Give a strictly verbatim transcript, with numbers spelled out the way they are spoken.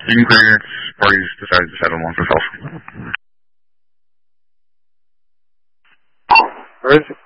Ingredients, parties decided to settle amongst themselves. Where is it?